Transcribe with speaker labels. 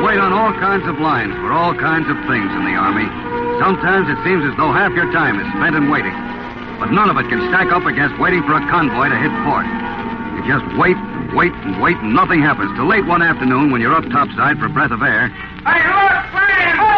Speaker 1: wait on all kinds of lines for all kinds of things in the Army. Sometimes it seems as though half your time is spent in waiting. But none of it can stack up against waiting for a convoy to hit port. You just wait and wait and wait, and nothing happens till late one afternoon when you're up topside for a breath of air.
Speaker 2: Hey, look, man!